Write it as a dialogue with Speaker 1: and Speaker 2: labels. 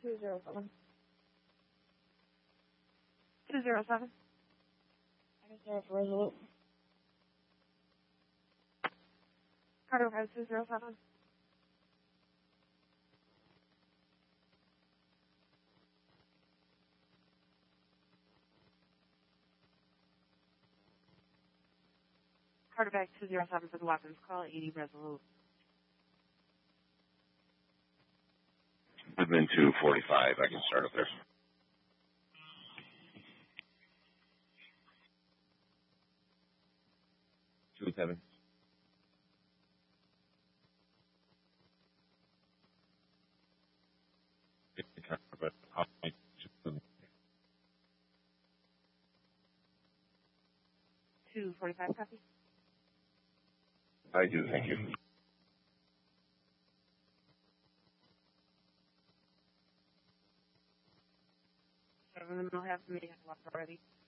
Speaker 1: 207.
Speaker 2: 207.
Speaker 1: Resolute.
Speaker 2: Carter 207. Carter back 207 for the weapons call, 80 Resolute.
Speaker 3: Within 245, I can start up there. Two 7.
Speaker 2: Two 45 copy.
Speaker 3: I do, thank you.
Speaker 2: 7 will have me left already.